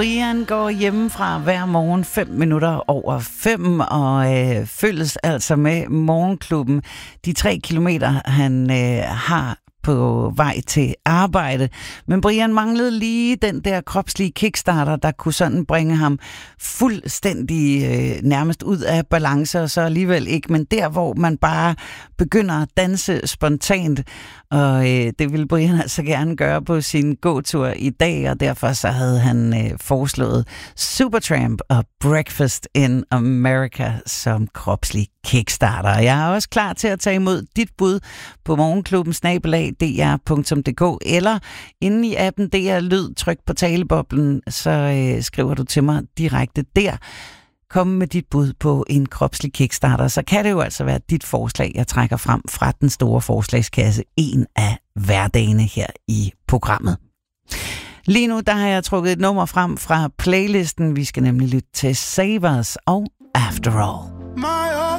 Brian går hjemmefra hver morgen 5:05 og følges altså med morgenklubben. De 3 kilometer, han har på vej til arbejde. Men Brian manglede lige den der kropslige kickstarter, der kunne sådan bringe ham fuldstændig nærmest ud af balance, og så alligevel ikke. Men der, hvor man bare begynder at danse spontant, og det ville Brian altså gerne gøre på sin gåtur i dag, og derfor så havde han foreslået Supertramp og Breakfast in America som kropslig kickstarter. Jeg er også klar til at tage imod dit bud på morgenklubben @dr.dk eller inde i appen DR Lyd. Tryk på taleboblen, så skriver du til mig direkte der. Kom med dit bud på en kropslig kickstarter, så kan det jo altså være dit forslag, jeg trækker frem fra den store forslagskasse en af hverdagene her i programmet. Lige nu der har jeg trukket et nummer frem fra playlisten. Vi skal nemlig lytte til Savers og After All.